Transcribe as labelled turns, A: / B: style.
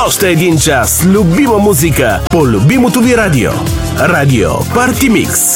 A: Още един час любима музика по любимото ви радио. Радио Парти Микс.